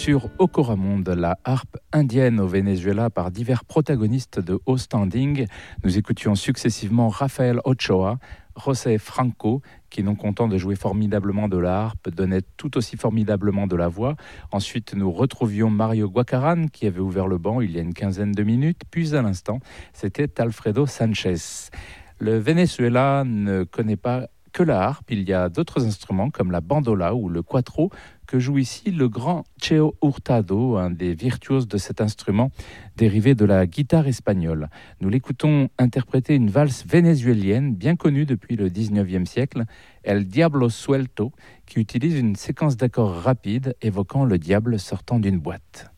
sur Ocoramonde, la harpe indienne au Venezuela par divers protagonistes de haut standing. Nous écoutions successivement Rafael Ochoa, José Franco, qui, non content de jouer formidablement de la harpe, donnait tout aussi formidablement de la voix. Ensuite, nous retrouvions Mario Guacaran, qui avait ouvert le banc il y a une quinzaine de minutes. Puis, à l'instant, c'était Alfredo Sanchez. Le Venezuela ne connaît pas que la harpe, il y a d'autres instruments comme la bandola ou le cuatro que joue ici le grand Cheo Hurtado, un des virtuoses de cet instrument dérivé de la guitare espagnole. Nous l'écoutons interpréter une valse vénézuélienne bien connue depuis le 19e siècle, El Diablo Suelto, qui utilise une séquence d'accords rapides évoquant le diable sortant d'une boîte.